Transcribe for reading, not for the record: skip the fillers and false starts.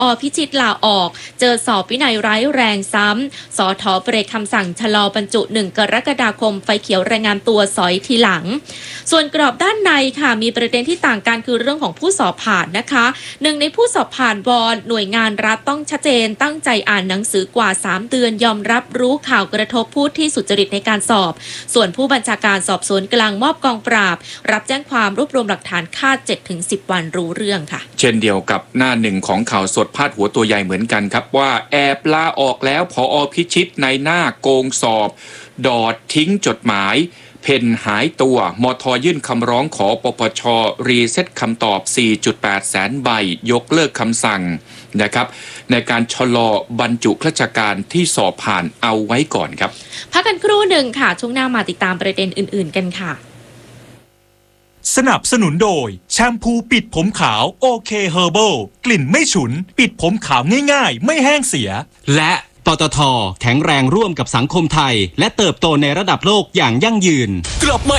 พิชิตลาออกเจอสอบวินัยร้ายแรงซ้ำสท.เบรกคำสั่งชะลอบรรจุ1 กรกฎาคมไฟเขียวรายงานตัวสอยทีหลังส่วนกรอบด้านในค่ะมีประเด็นที่ต่างกันคือเรื่องของผู้สอบผ่านนะคะหนึ่งในผู้สอบผ่านวอนหน่วยงานรัฐต้องชัดเจนตั้งใจอ่านหนังสือกว่า3 เดือนยอมรับรู้ข่าวกระทบผู้ที่สุจริตในการสอบส่วนผู้บัญชาการสอบสวนกลางมอบกองปราบรับแจ้งความรวบรวมหลักฐานคาด 7-10 วันรู้เรื่องค่ะเช่นเดียวกับหน้าหนึ่งของข่าวสดพาดหัวตัวใหญ่เหมือนกันครับว่าแอบลาออกแล้วผอ.พิชิตในหน้าโกงสอบดอดทิ้งจดหมายเพนหายตัวมท.ยื่นคำร้องขอปปช.รีเซ็ตคำตอบ 4.8 แสนใบยกเลิกคำสั่งนะครับในการชะลอบรรจุข้าราชการที่สอบผ่านเอาไว้ก่อนครับพักกันครู่หนึ่งค่ะช่วงหน้ามาติดตามประเด็นอื่นๆกันค่ะสนับสนุนโดยแชมพูปิดผมขาวโอเคเฮอร์เบิลกลิ่นไม่ฉุนปิดผมขาวง่ายๆไม่แห้งเสียและปตท.แข็งแรงร่วมกับสังคมไทยและเติบโตในระดับโลกอย่างยั่งยืนกลับมา